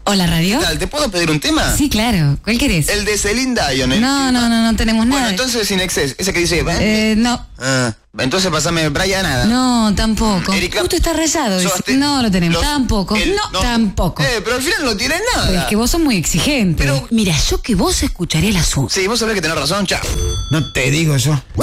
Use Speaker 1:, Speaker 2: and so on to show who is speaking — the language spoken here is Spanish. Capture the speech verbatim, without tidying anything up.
Speaker 1: Hola, radio.
Speaker 2: ¿Qué tal? ¿Te puedo pedir un tema?
Speaker 1: Sí, claro. ¿Cuál querés?
Speaker 2: El de Celine Dion. El
Speaker 1: No, no, no, no tenemos
Speaker 2: Bueno,
Speaker 1: nada.
Speaker 2: entonces sin exceso. Ese que dice...
Speaker 1: Eh, no.
Speaker 2: Ah, entonces pasame Brian nada.
Speaker 1: No, tampoco.
Speaker 2: Erika,
Speaker 1: Justo está rayado.
Speaker 2: sos
Speaker 1: dice.
Speaker 2: te-
Speaker 1: No lo tenemos.
Speaker 2: los-
Speaker 1: tampoco.
Speaker 2: el-
Speaker 1: no, tampoco.
Speaker 2: Eh, pero al final no tiene nada.
Speaker 1: Pero es que vos sos muy exigente.
Speaker 2: Pero-
Speaker 1: Mira, yo que vos escucharé el asunto.
Speaker 2: Sí, vos sabés que tenés razón, chao.
Speaker 3: No te digo yo.